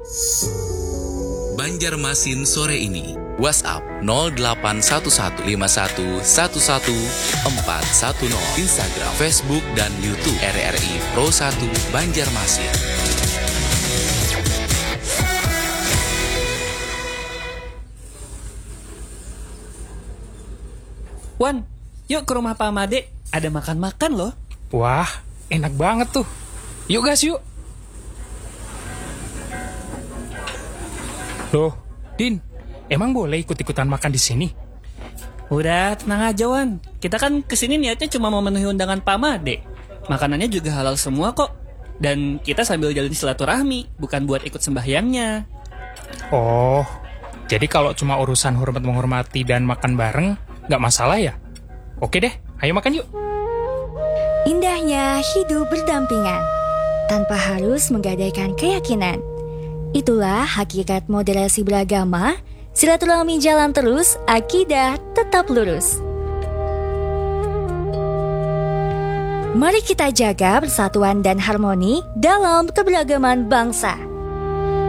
Banjarmasin sore ini. WhatsApp 0811511140. Instagram, Facebook, dan YouTube RRI Pro 1 Banjarmasin. Wan, yuk ke rumah Pak Made. Ada makan-makan loh. Wah, enak banget tuh. Yuk guys, yuk. Loh, Din, emang boleh ikut-ikutan makan di sini? Udah, tenang aja Wan. Kita kan kesini niatnya cuma mau memenuhi undangan Pak Made. Makanannya juga halal semua kok. Dan kita sambil jalin silaturahmi, bukan buat ikut sembahyangnya. Oh, jadi kalau cuma urusan hormat menghormati dan makan bareng, nggak masalah ya? Oke deh, ayo makan yuk. Indahnya hidup berdampingan, tanpa harus menggadaikan keyakinan. Itulah hakikat moderasi beragama, silaturahmi jalan terus, akidah tetap lurus. Mari kita jaga persatuan dan harmoni dalam keberagaman bangsa.